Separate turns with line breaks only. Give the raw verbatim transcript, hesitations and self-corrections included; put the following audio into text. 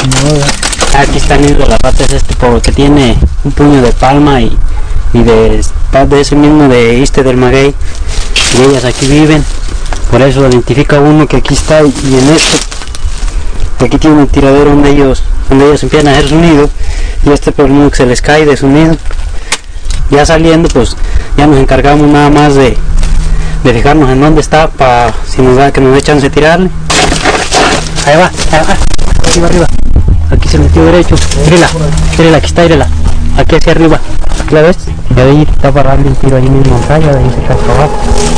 No, aquí están ido la rata, es este porque tiene un puño de palma y, y de, de ese mismo de este del maguey, y ellas aquí viven, por eso identifica uno que aquí está, y en este aquí tiene un tiradero donde ellos donde ellos empiezan a hacer su nido, y este por uno que se les cae de su nido. Ya saliendo, pues ya nos encargamos nada más de, de fijarnos en dónde está, para si nos da que nos dé chance de tirarle. Ahí va, ahí va, arriba, arriba, aquí se metió derecho, mírela, mírela, aquí está, mírela, aquí hacia arriba, ¿la ves? Y ahí está para darle un tiro ahí mismo en montaña, de ahí se cae para abajo.